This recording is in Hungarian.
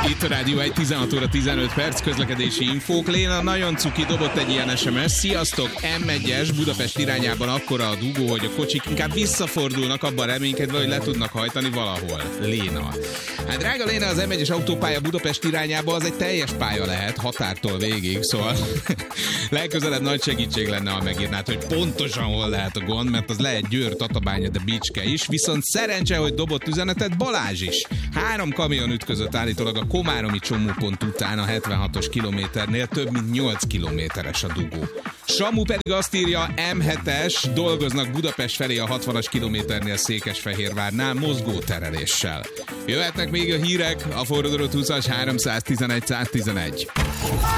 Itt a Rádió 1, 16 óra 15 perc, közlekedési infók. Léna nagyon cuki dobott egy ilyen SMS. Sziasztok, M1-es Budapest irányában akkora a dugó, hogy a kocsik inkább visszafordulnak, abban reménykedve, hogy le tudnak hajtani valahol. Léna. Hát drága Léna, az M1-es autópálya Budapest irányába az egy teljes pálya lehet, határtól végig, szóval legközelebb nagy segítség lenne, ha megírnád, hogy pontosan hol lehet a gond, mert az lehet Győr, Tatabánya, de Bicske is, viszont szerencse, hogy dobott üzenetet Balázs is. 3 kamion ütközött állítólag a komáromi csomópont után a 76-os kilométernél, több mint 8 kilométeres a dugó. Samu pedig azt írja, M7-es, dolgoznak Budapest felé a 60-as kilométernél Székesfehérvárnál mozgótereléssel. Jöhetnek még a hírek, a forradaló 20-as 311 111.